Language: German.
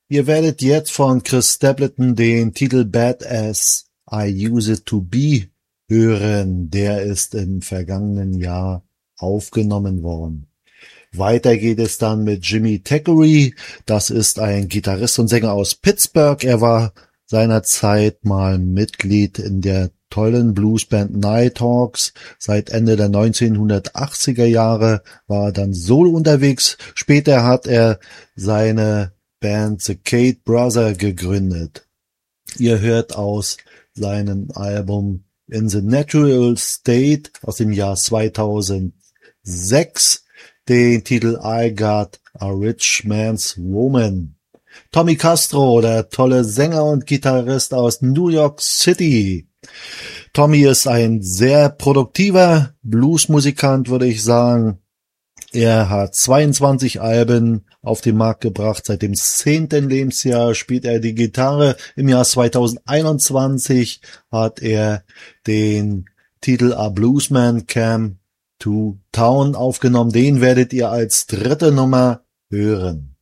Ihr werdet jetzt von Chris Stapleton den Titel Bad As I Used to Be hören. Der ist im vergangenen Jahr aufgenommen worden. Weiter geht es dann mit Jimmy Thackeray. Das ist ein Gitarrist und Sänger aus Pittsburgh. Er war seinerzeit mal Mitglied in der tollen Bluesband Nighthawks. Seit Ende der 1980er Jahre war er dann solo unterwegs. Später hat er seine Band The Cade Brother gegründet. Ihr hört aus seinem Album In the Natural State aus dem Jahr 2006 den Titel I Got a Rich Man's Woman. Tommy Castro, der tolle Sänger und Gitarrist aus New York City. Tommy ist ein sehr produktiver Bluesmusikant, würde ich sagen. Er hat 22 Alben auf den Markt gebracht. Seit dem 10. Lebensjahr spielt er die Gitarre. Im Jahr 2021 hat er den Titel A Bluesman Came to Town aufgenommen. Den werdet ihr als dritte Nummer hören.